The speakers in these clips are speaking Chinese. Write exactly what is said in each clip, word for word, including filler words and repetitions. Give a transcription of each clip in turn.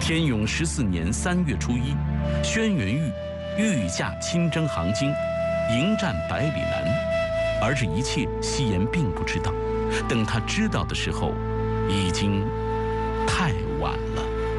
天永十四年三月初一，轩辕玉御驾亲征杭津，迎战百里南。而这一切，西颜并不知道。等他知道的时候，已经太晚了。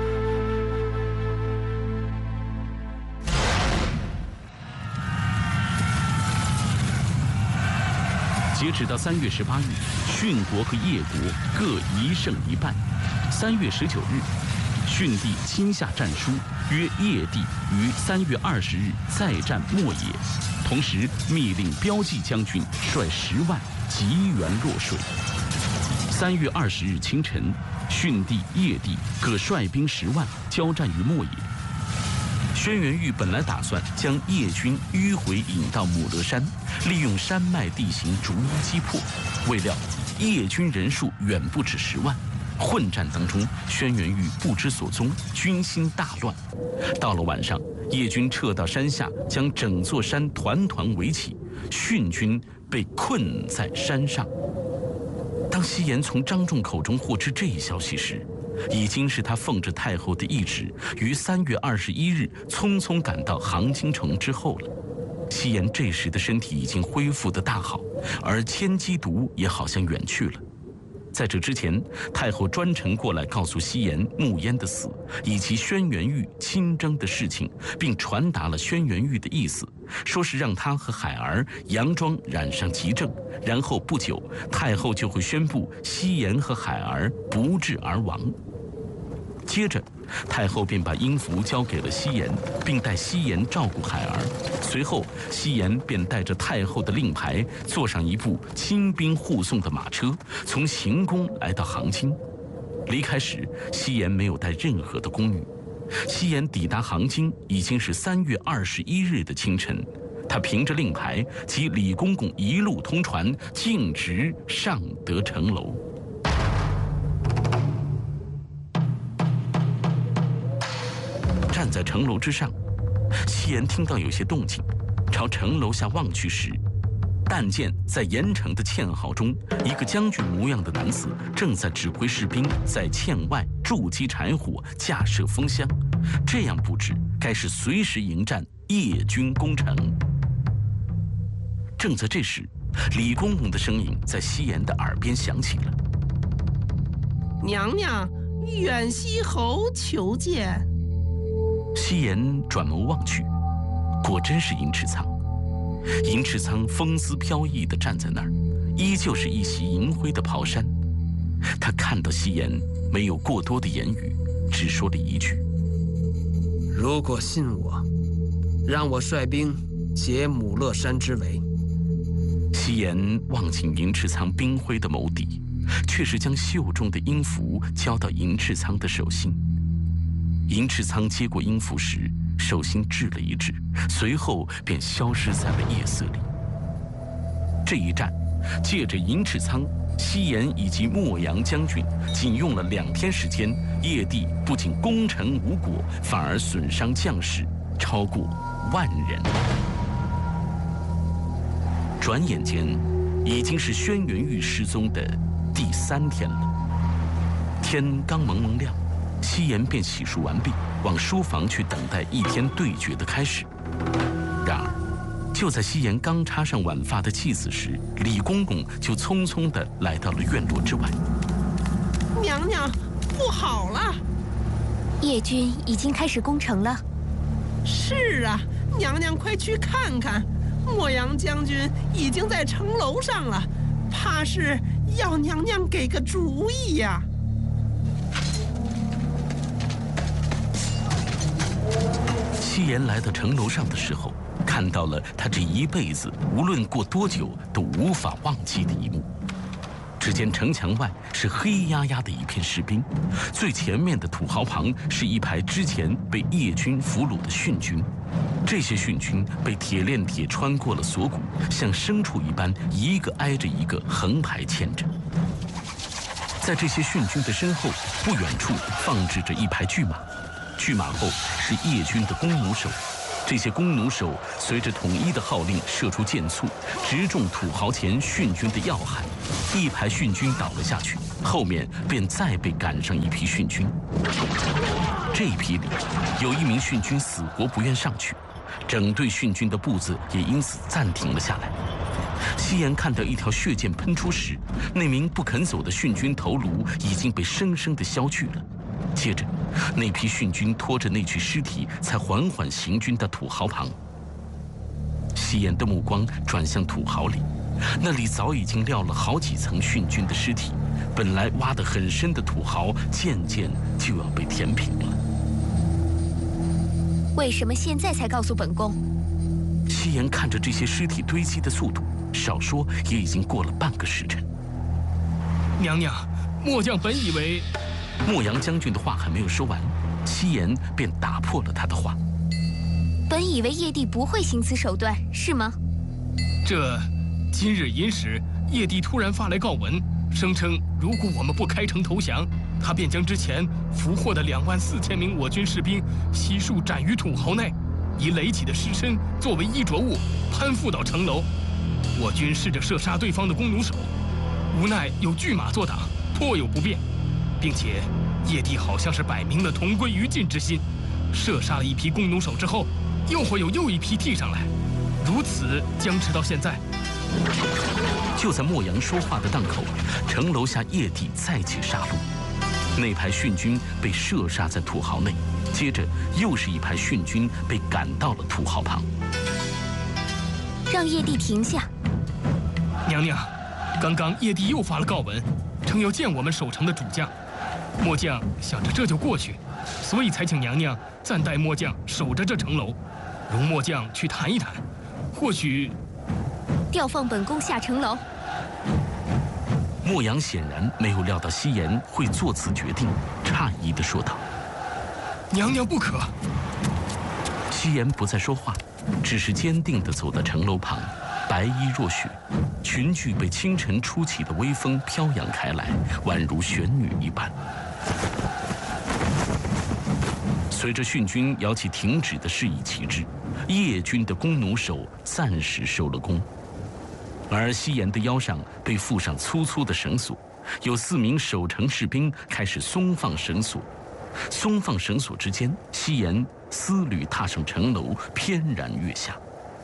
截止到三月十八日，殉国和叶国各一胜一败。三月十九日，殉帝亲下战书，约叶帝于三月二十日再战莫野，同时密令标记将军率十万急援洛水。三月二十日清晨，殉帝、叶帝各率兵十万交战于莫野。轩辕玉本来打算将叶军迂回引到母勒山，利用山脉地形逐一击破，未料叶军人数远不止十万。混战当中，轩辕玉不知所踪，军心大乱。到了晚上，叶军撤到山下，将整座山团团围起，殉军被困在山上。当西颜从张仲口中获知这一消息时，已经是他奉着太后的懿旨，于三月二十一日匆匆赶到杭津城之后了。西颜这时的身体已经恢复得大好，而千机毒也好像远去了。在这之前，太后专程过来告诉西颜慕烟的死以及轩辕玉亲征的事情，并传达了轩辕玉的意思，说是让他和海儿佯装染上急症，然后不久太后就会宣布西颜和海儿不治而亡。接着，太后便把音符交给了西颜，并带西颜照顾海儿。随后，西颜便带着太后的令牌，坐上一部亲兵护送的马车，从行宫来到杭津。离开时，西颜没有带任何的宫女。西颜抵达杭津已经是三月二十一日的清晨，他凭着令牌及李公公一路通传，径直上得城楼。站在城楼之上，西颜听到有些动静，朝城楼下望去时，但见在盐城的堑壕中，一个将军模样的男子正在指挥士兵在堑外筑基柴火，架设风箱。这样布置，该是随时迎战叶军攻城。正在这时，李公公的声音在西颜的耳边响起了：“ 娘娘，远西侯求见。” 西颜转眸望去，果真是银翅仓。银翅仓风姿飘逸地站在那儿，依旧是一袭银灰的袍衫。他看到西颜，没有过多的言语，只说了一句：“ 如果信我，让我率兵解母勒山之围。” 西颜望进银翅仓冰灰的眸底，却是将袖中的音符交到银翅仓的手心。银翅仓接过音符时，手心滞了一滞，随后便消失在了夜色里。这一战，借着银翅仓、西颜以及莫阳将军，仅用了两天时间，叶帝不仅攻城无果，反而损伤将士超过万人。转眼间，已经是轩辕玉失踪的第三天了。天刚蒙蒙亮，西颜便洗漱完毕，往书房去等待一天对决的开始。然而，就在西颜刚插上挽发的髻子时，李公公就匆匆地来到了院落之外。 娘娘，不好了！ 叶军已经开始攻城了。 是啊，娘娘快去看看，莫阳将军已经在城楼上了，怕是要娘娘给个主意呀。 西颜来到城楼上的时候，看到了他这一辈子无论过多久都无法忘记的一幕。只见城墙外是黑压压的一片士兵，最前面的土豪旁是一排之前被叶军俘虏的殉军。这些殉军被铁链铁穿过了锁骨，像牲畜一般一个挨着一个横排牵着。在这些殉军的身后，不远处放置着一排巨马，巨马后是叶军的弓弩手。这些弓弩手随着统一的号令射出箭簇，直中土豪前殉军的要害。一排殉军倒了下去，后面便再被赶上一批殉军。 这一批里，有一名殉军死活不愿上去，整队殉军的步子也因此暂停了下来。西岩看到一条血溅喷出时，那名不肯走的殉军头颅已经被生生地削去了。接着，那批殉军拖着那具尸体才缓缓行军到土豪旁。西岩的目光转向土豪里，那里早已经撂了好几层殉军的尸体，本来挖得很深的土豪渐渐就要被填平了。 为什么现在才告诉本宫？ 西岩看着这些尸体堆积的速度，少说也已经过了半个时辰。 娘娘，末将本以为…… 莫阳将军的话还没有说完，西岩便打破了他的话。 本以为叶帝不会行此手段，是吗？ 这今日寅时，叶帝突然发来告文，声称如果我们不开城投降，他便将之前俘获的两万四千名我军士兵悉数斩于土豪内，以垒起的尸身作为衣着物，攀附到城楼。我军试着射杀对方的弓弩手，无奈有巨马作挡，颇有不便。并且叶帝好像是摆明了同归于尽之心，射杀了一批弓弩手之后，又会有又一批替上来，如此僵持到现在。 就在莫阳说话的档口，城楼下叶帝再起杀戮，那排殉军被射杀在土豪内，接着又是一排殉军被赶到了土豪旁。 让叶帝停下。 娘娘，刚刚叶帝又发了告文，称要见我们守城的主将。末将想着这就过去，所以才请娘娘暂代末将守着这城楼，容末将去谈一谈，或许调放本宫下城楼。 莫阳显然没有料到西岩会做此决定，诧异地说道：“ 娘娘不可。” 西岩不再说话，只是坚定地走到城楼旁，白衣若雪，裙裾被清晨初起的微风飘扬开来，宛如玄女一般。随着殉军摇起停止的示意旗帜，叶军的弓弩手暂时收了弓，而西岩的腰上被附上粗粗的绳索，有四名守城士兵开始松放绳索。松放绳索之间，西岩丝履踏上城楼，翩然跃下。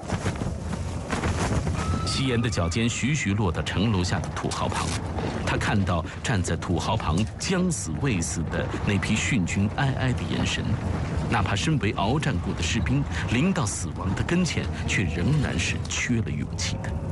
西岩的脚尖徐徐落到城楼下的土豪旁，他看到站在土豪旁将死未死的那批殉军哀哀的眼神，哪怕身为鏖战过的士兵，临到死亡的跟前，却仍然是缺了勇气的。